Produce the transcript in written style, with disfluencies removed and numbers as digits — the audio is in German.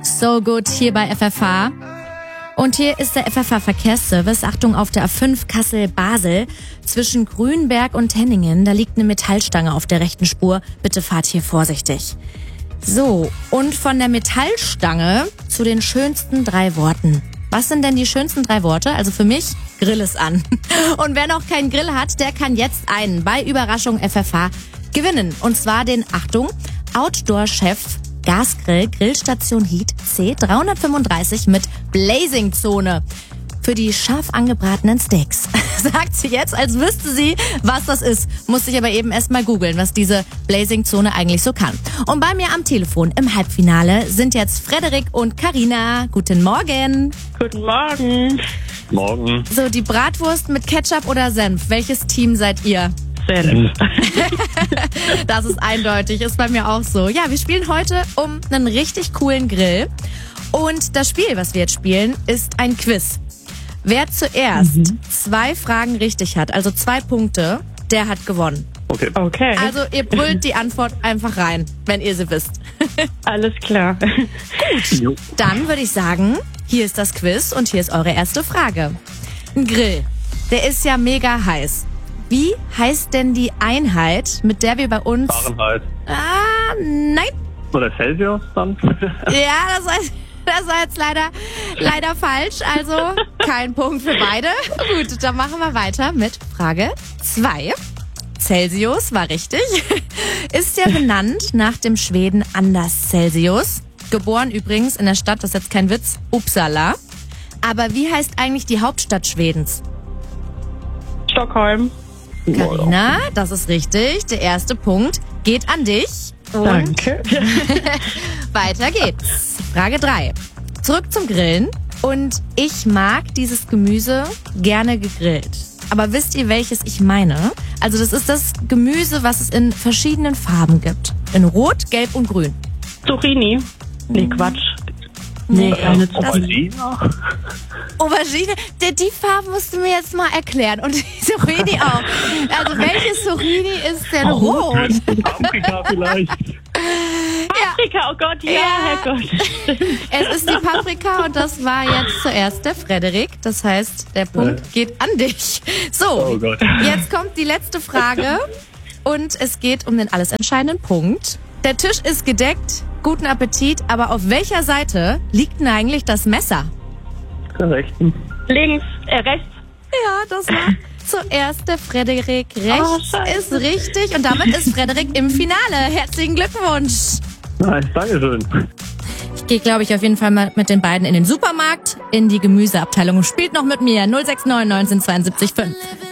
So Good hier bei FFH. Und hier ist der FFH-Verkehrsservice. Achtung auf der A5 Kassel-Basel. Zwischen Grünberg und Henningen, da liegt eine Metallstange auf der rechten Spur. Bitte fahrt hier vorsichtig. So, und von der Metallstange zu den schönsten 3 Worten. Was sind denn die schönsten 3 Worte? Also für mich, Grill ist an. Und wer noch keinen Grill hat, der kann jetzt einen bei Überraschung FFH gewinnen. Und zwar den, Achtung, Outdoor-Chef Gasgrill Grillstation Heat C335 mit Blazing-Zone. Für die scharf angebratenen Steaks. Sagt sie jetzt, als wüsste sie, was das ist. Muss ich aber eben erstmal googeln, was diese Blazing-Zone eigentlich so kann. Und bei mir am Telefon im Halbfinale sind jetzt Frederik und Carina. Guten Morgen. Guten Morgen. Morgen. So, die Bratwurst mit Ketchup oder Senf. Welches Team seid ihr? Senf. Das ist eindeutig, ist bei mir auch so. Ja, wir spielen heute um einen richtig coolen Grill. Und das Spiel, was wir jetzt spielen, ist ein Quiz. Wer zuerst 2 Fragen richtig hat, also 2 Punkte, der hat gewonnen. Okay. Also ihr brüllt die Antwort einfach rein, wenn ihr sie wisst. Alles klar. Gut, dann würde ich sagen, hier ist das Quiz und hier ist eure erste Frage. Ein Grill, der ist ja mega heiß. Wie heißt denn die Einheit, mit der wir bei uns... Fahrenheit. Nein. Oder Celsius dann? Ja, das war jetzt leider falsch. Also kein Punkt für beide. Gut, dann machen wir weiter mit Frage 2. Celsius war richtig. Ist ja benannt nach dem Schweden Anders Celsius. Geboren übrigens in der Stadt, das ist jetzt kein Witz, Uppsala. Aber wie heißt eigentlich die Hauptstadt Schwedens? Stockholm. Carina, das ist richtig. Der erste Punkt geht an dich. Und Danke. weiter geht's. Frage 3. Zurück zum Grillen. Und ich mag dieses Gemüse gerne gegrillt. Aber wisst ihr, welches ich meine? Also das ist das Gemüse, was es in verschiedenen Farben gibt. In Rot, Gelb und Grün. Zucchini. Nee, Quatsch. Nee, keine Zucchini. Aubergine, die Farbe musst du mir jetzt mal erklären. Und die Zucchini auch. Also welches Zucchini ist denn rot? Paprika vielleicht. Paprika, oh Gott, ja, Herrgott. Es ist die Paprika und das war jetzt zuerst der Frederik. Das heißt, der Punkt geht an dich. So, Oh Gott. jetzt kommt die letzte Frage und es geht um den alles entscheidenden Punkt. Der Tisch ist gedeckt, guten Appetit, aber auf welcher Seite liegt denn eigentlich das Messer? Rechten. Links, rechts. Ja, das war zuerst der Frederik. Rechts Scheiße. ist richtig und damit ist Frederik im Finale. Herzlichen Glückwunsch. Nice, Dankeschön. Ich gehe, glaube ich, auf jeden Fall mal mit den beiden in den Supermarkt, in die Gemüseabteilung und spielt noch mit mir 069 1972 5.